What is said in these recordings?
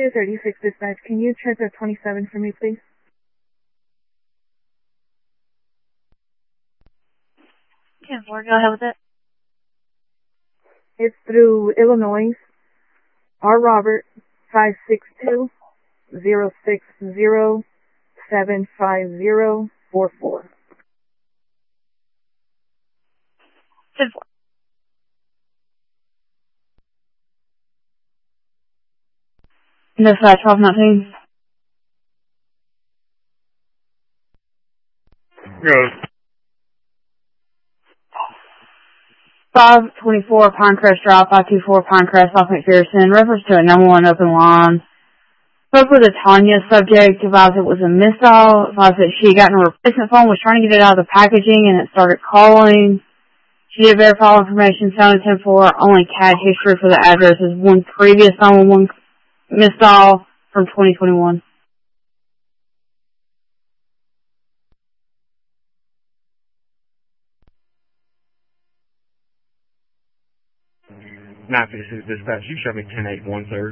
236 dispatch. Can you check the 27 for me, please? Can go ahead with it. It's through Illinois. R. Robert 562-060-75044. 10-4. No, 1219. Good. 524 Pinecrest Drive, 524 Pinecrest, off McPherson. Reference to a number 1 open line. Spoke with a Tanya subject, advised it was a missile, advised that she had gotten a replacement phone, was trying to get it out of the packaging, and it started calling. She did verify all information, sounded 10-4, only CAD history for the address is one previous 911 missile from 2021. Not this is dispatch. You showed me 1081, sir.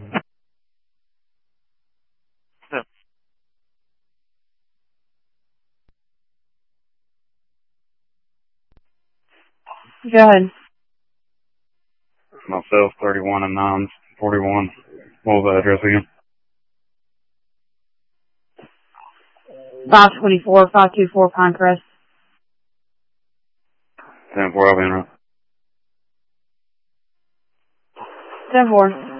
Go ahead. Myself, 31 and 941. What was the address again? 524, 524 Pinecrest. 10-4, I'll be in. 10-4.